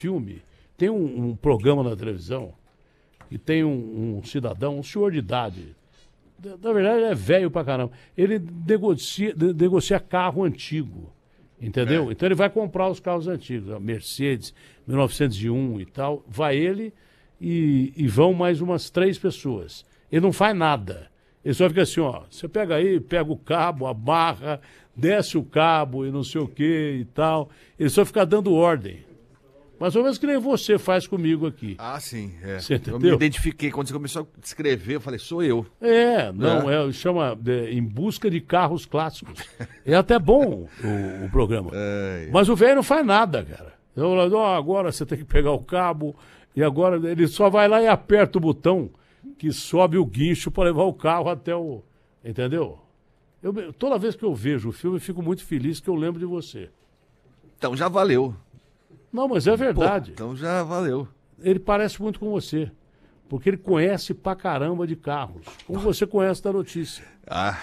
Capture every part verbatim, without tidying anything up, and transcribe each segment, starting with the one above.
filme, tem um, um programa na televisão e tem um, um cidadão, um senhor de idade, na verdade ele é velho pra caramba, ele negocia, de, negocia carro antigo, entendeu? É. Então ele vai comprar os carros antigos, a Mercedes, mil novecentos e um e tal, vai ele e, e vão mais umas três pessoas. Ele não faz nada, ele só fica assim, ó, você pega aí, pega o cabo, amarra, desce o cabo e não sei o que e tal, ele só fica dando ordem. Mais ou menos que nem você faz comigo aqui. Ah, sim. É. Você entendeu? Eu me identifiquei. Quando você começou a escrever, eu falei, sou eu. É, não, é, é chama de, Em Busca de Carros Clássicos. É até bom o, o programa. É, é. Mas o velho não faz nada, cara. Eu falo, oh, agora você tem que pegar o cabo, e agora ele só vai lá e aperta o botão que sobe o guincho para levar o carro até o... Entendeu? Eu, toda vez que eu vejo o filme, eu fico muito feliz que eu lembro de você. Então já valeu. Não, mas é verdade. Pô, então já valeu. Ele parece muito com você, porque ele conhece pra caramba de carros, como você conhece da notícia. Ah,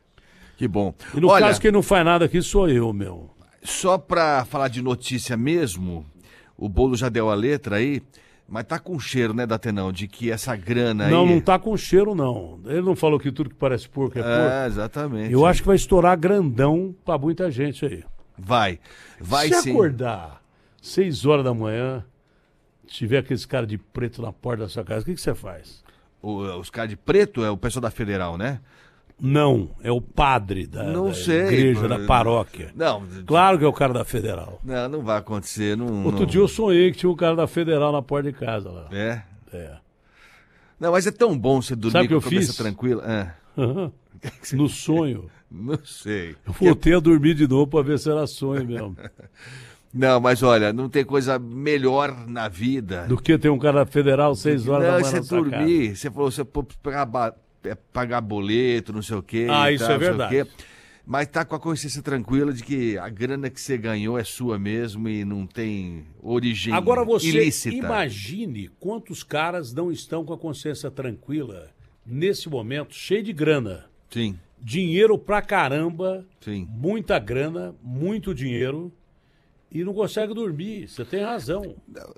que bom. E no Olha, caso, quem não faz nada aqui sou eu, meu. Só pra falar de notícia mesmo, o Bolo já deu a letra aí, mas tá com cheiro, né, Datenão, de que essa grana aí... Não, não tá com cheiro, não. Ele não falou que tudo que parece porco é porco. É, exatamente. Eu acho que vai estourar grandão pra muita gente aí. Vai, vai Se sim. acordar seis horas da manhã, tiver aqueles caras de preto na porta da sua casa, o que, que você faz? O, os caras de preto é o pessoal da Federal, né? Não, é o padre da, não da sei, igreja, por... da paróquia. Não, claro que é o cara da Federal. Não, não vai acontecer. Não, Outro não... dia eu sonhei que tinha um cara da Federal na porta de casa lá. É? É. Não, mas é tão bom você dormir Sabe com a eu cabeça fiz? tranquila. É. Uhum. No sonho. Não sei. Eu voltei a dormir de novo pra ver se era sonho mesmo. Não, mas olha, não tem coisa melhor na vida do que ter um cara federal seis horas não, da manhã você na sua dormir, casa. você falou, você pode pagar, pagar boleto, não sei o quê. Ah, e isso tal, é verdade. Mas tá com a consciência tranquila de que a grana que você ganhou é sua mesmo e não tem origem Agora você ilícita. Imagine quantos caras não estão com a consciência tranquila nesse momento, cheio de grana. Sim. Dinheiro pra caramba, Sim. Muita grana, muito dinheiro, e não consegue dormir. Você tem razão.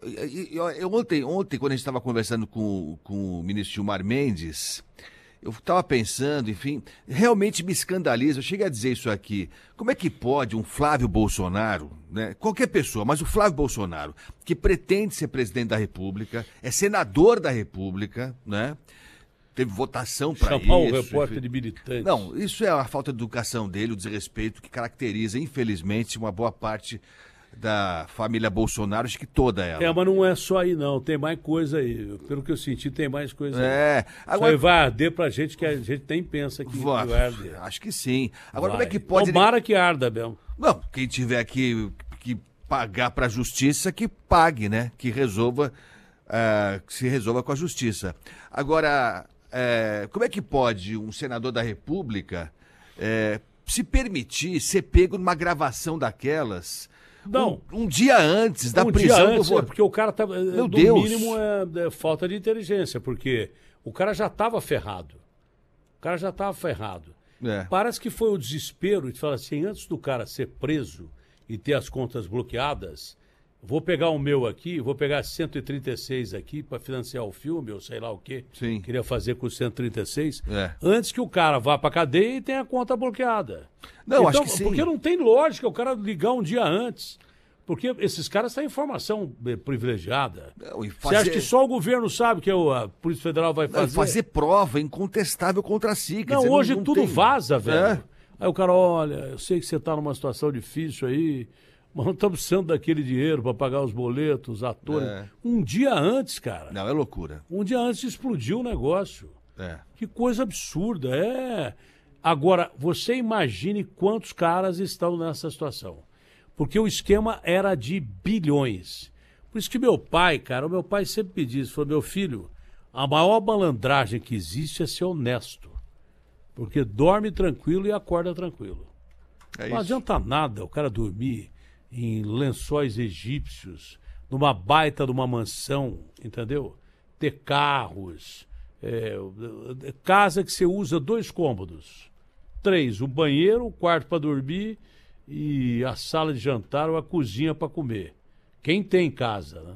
Eu, eu, ontem, ontem, quando a gente estava conversando com, com o ministro Gilmar Mendes, eu estava pensando, enfim, realmente me escandaliza, eu cheguei a dizer isso aqui, como é que pode um Flávio Bolsonaro, né, qualquer pessoa, mas o Flávio Bolsonaro, que pretende ser presidente da República, é senador da República, né, teve votação para isso. Chamar o repórter enfim. de militante. Não, isso é a falta de educação dele, o desrespeito que caracteriza, infelizmente, uma boa parte da família Bolsonaro, acho que toda ela. É, mas não é só aí não, tem mais coisa aí. Pelo que eu senti, tem mais coisa é. aí. Agora... Isso aí vai arder pra gente que a gente nem pensa que, vai, que vai arder. Acho que sim. Agora, vai. como é que pode... Tomara que arda, Bel. Não, quem tiver que, que pagar pra justiça, que pague, né? Que resolva, uh, que se resolva com a justiça. Agora, uh, como é que pode um senador da República uh, se permitir ser pego numa gravação daquelas... Não. Um, um dia antes da um prisão. Dia antes, do... é porque o cara tá. Meu no Deus. mínimo é, é falta de inteligência, porque o cara já estava ferrado. O cara já estava ferrado. É. Parece que foi o desespero de falar assim, antes do cara ser preso e ter as contas bloqueadas, vou pegar o meu aqui, vou pegar cento e trinta e seis aqui para financiar o filme, ou sei lá o quê. Sim. Queria fazer com cento e trinta e seis. É. Antes que o cara vá para cadeia e tenha a conta bloqueada. Não, então, acho que sim. Porque não tem lógica o cara ligar um dia antes. Porque esses caras têm informação privilegiada. Não, e fazer... Você acha que só o governo sabe que a Polícia Federal vai fazer? Não, fazer prova incontestável contra si. Não, dizer, hoje não, não tudo tem... vaza, velho. É. Aí o cara, olha, eu sei que você está numa situação difícil aí, mas não estamos precisando daquele dinheiro para pagar os boletos, os atores. É. Um dia antes, cara. Não, é loucura. Um dia antes explodiu o negócio. É. Que coisa absurda, é. Agora, você imagine quantos caras estão nessa situação. Porque o esquema era de bilhões. Por isso que meu pai, cara, o meu pai sempre me disse, falou, meu filho, a maior malandragem que existe é ser honesto. Porque dorme tranquilo e acorda tranquilo. É Não isso. adianta nada o cara dormir em lençóis egípcios, numa baita de uma mansão, entendeu? Ter carros, é, casa que você usa dois cômodos, três, o banheiro, o quarto para dormir e a sala de jantar ou a cozinha para comer. Quem tem casa, né?